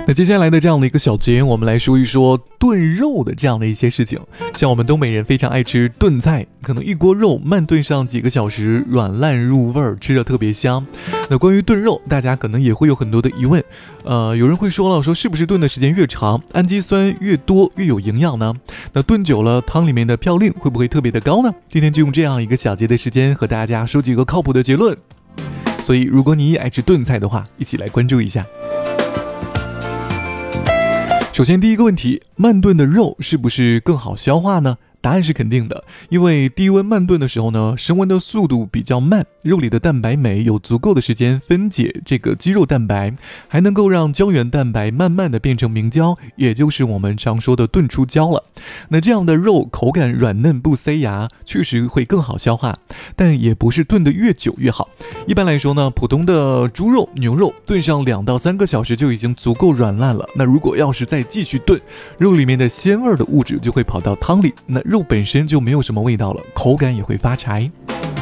那接下来的这样的一个小节，我们来说一说炖肉的这样的一些事情。像我们东北人非常爱吃炖菜，可能一锅肉慢炖上几个小时，软烂入味儿，吃着特别香。那关于炖肉，大家可能也会有很多的疑问，有人会说了，说是不是炖的时间越长，氨基酸越多越有营养呢？那炖久了，汤里面的嘌呤会不会特别的高呢？今天就用这样一个小节的时间和大家说几个靠谱的结论。所以如果你也爱吃炖菜的话，一起来关注一下。首先第一个问题，慢炖的肉是不是更好消化呢？答案是肯定的，因为低温慢炖的时候呢，升温的速度比较慢，肉里的蛋白酶有足够的时间分解这个肌肉蛋白，还能够让胶原蛋白慢慢的变成明胶，也就是我们常说的炖出胶了。那这样的肉口感软嫩不塞牙，确实会更好消化，但也不是炖得越久越好。一般来说呢，普通的猪肉、牛肉炖上2到3个小时就已经足够软烂了。那如果要是再继续炖，肉里面的鲜味的物质就会跑到汤里，那肉本身就没有什么味道了，口感也会发柴。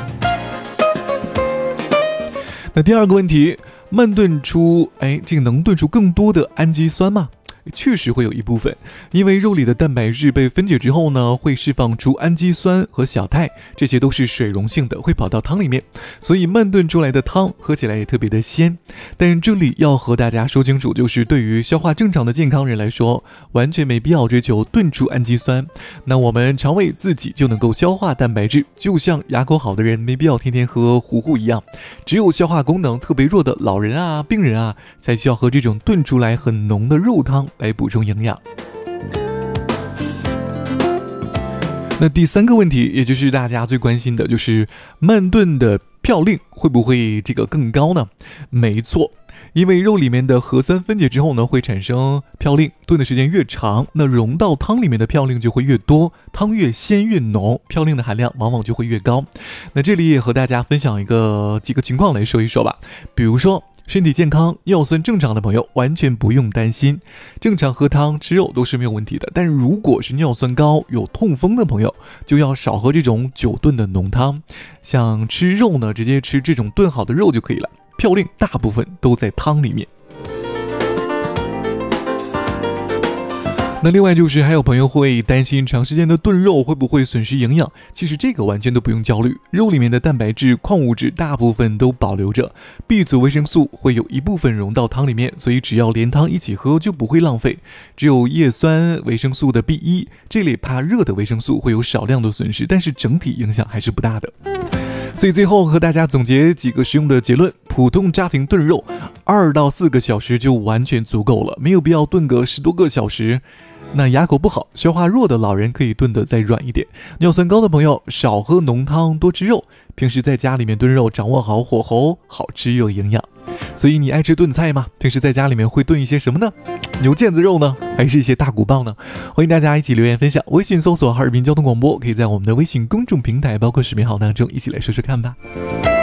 那第二个问题，慢炖出，这个能炖出更多的氨基酸吗？确实会有一部分，因为肉里的蛋白质被分解之后呢，会释放出氨基酸和小肽，这些都是水溶性的，会跑到汤里面，所以慢炖出来的汤喝起来也特别的鲜。但这里要和大家说清楚，就是对于消化正常的健康人来说，完全没必要追求炖出氨基酸。那我们肠胃自己就能够消化蛋白质，就像牙口好的人没必要天天喝糊糊一样，只有消化功能特别弱的老人啊、病人啊，才需要喝这种炖出来很浓的肉汤来补充营养。那第三个问题，也就是大家最关心的，就是慢炖的嘌呤会不会更高呢？没错，因为肉里面的核酸分解之后呢，会产生嘌呤，炖的时间越长，那溶到汤里面的嘌呤就会越多，汤越鲜越浓，嘌呤的含量往往就会越高。那这里也和大家分享几个情况来说一说吧。比如说身体健康、尿酸正常的朋友完全不用担心，正常喝汤吃肉都是没有问题的。但如果是尿酸高、有痛风的朋友，就要少喝这种久炖的浓汤。像吃肉呢，直接吃这种炖好的肉就可以了，嘌呤大部分都在汤里面。那另外就是还有朋友会担心长时间的炖肉会不会损失营养，其实这个完全都不用焦虑，肉里面的蛋白质、矿物质大部分都保留着， B 族维生素会有一部分溶到汤里面，所以只要连汤一起喝就不会浪费。只有叶酸维生素的 B1 这类怕热的维生素会有少量的损失，但是整体影响还是不大的。所以最后和大家总结几个实用的结论，普通家庭炖肉2到4个小时就完全足够了，没有必要炖个10多个小时。那牙口不好、消化弱的老人可以炖得再软一点，尿酸高的朋友少喝浓汤，多吃肉，平时在家里面炖肉掌握好火候，好吃又营养。所以你爱吃炖菜吗？平时在家里面会炖一些什么呢？牛腱子肉呢，还是一些大骨棒呢？欢迎大家一起留言分享，微信搜索哈尔滨交通广播，可以在我们的微信公众平台包括视频号当中一起来说说看吧。